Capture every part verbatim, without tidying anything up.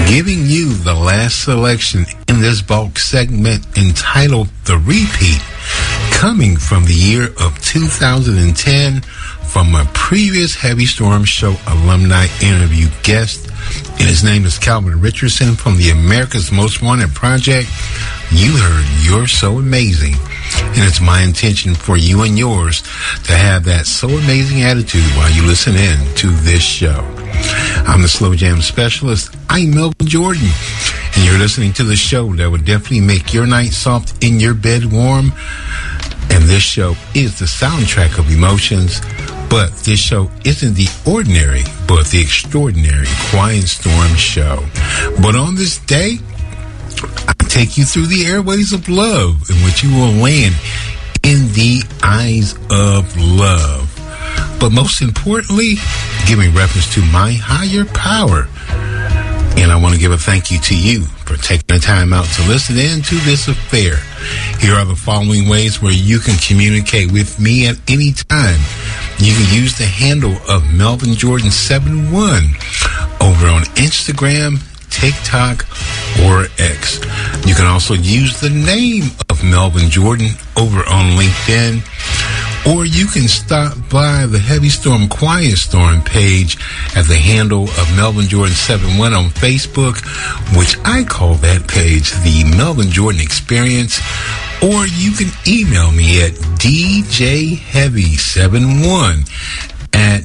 Giving you the last selection in this bulk segment entitled The Repeat, coming from the year of two thousand ten from a previous Heavy Storm Show alumni interview guest. And his name is Calvin Richardson from the America's Most Wanted Project. You heard You're So Amazing. And it's my intention for you and yours to have that so amazing attitude while you listen in to this show. I'm the Slow Jam Specialist. I'm Melvin Jordan. And you're listening to the show that would definitely make your night soft and your bed warm. And this show is the soundtrack of emotions. But this show isn't the ordinary, but the extraordinary Quiet Storm Show. But on this day, I take you through the airways of love, in which you will land in the eyes of love. But most importantly, giving reference to my higher power. And I want to give a thank you to you for taking the time out to listen in to this affair. Here are the following ways where you can communicate with me at any time. You can use the handle of Melvin Jordan seventy-one over on Instagram, TikTok, or X. You can also use the name of Melvin Jordan over on LinkedIn. Or you can stop by the Heavy Storm Quiet Storm page at the handle of Melvin Jordan seventy-one on Facebook, which I call that page the Melvin Jordan Experience. Or you can email me at d j heavy seventy-one at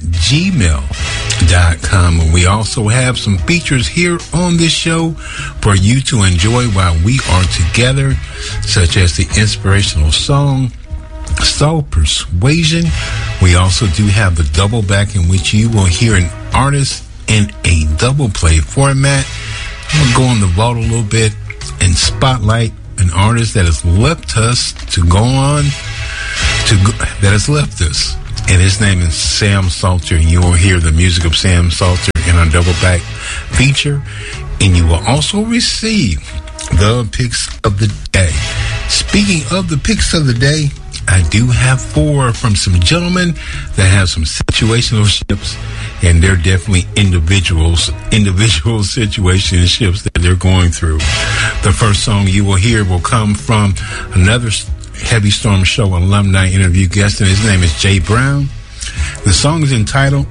gmail dot com. And we also have some features here on this show for you to enjoy while we are together, such as the inspirational song, Soul Persuasion. We also do have the double back, in which you will hear an artist in a double play format. I'm going to go on the vault a little bit and spotlight an artist that has left us to go on to go, that has left us. And his name is Sam Salter. And you will hear the music of Sam Salter in our double back feature. And you will also receive the picks of the day. Speaking of the picks of the day, I do have four from some gentlemen that have some situationships, and they're definitely individuals, individual situationships that they're going through. The first song you will hear will come from another Heavy Storm Show alumni interview guest, and his name is Jay Brown. The song is entitled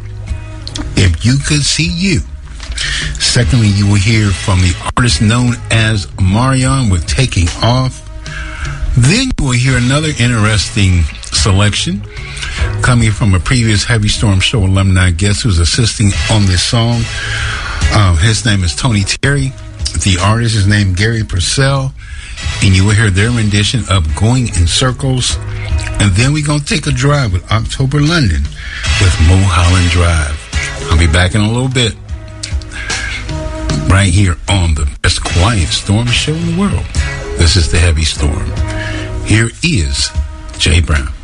If You Could See You. Secondly, you will hear from the artist known as Marion with Taking Off. Then you will hear another interesting selection coming from a previous Heavy Storm Show alumni guest who's assisting on this song. Uh, his name is Tony Terry. The artist is named Gary Purcell. And you will hear their rendition of Going in Circles. And then we're going to take a drive with October London with Mulholland Drive. I'll be back in a little bit. Right here on the best Quiet Storm Show in the world. This is the Heavy Storm. Here is Jay Brown.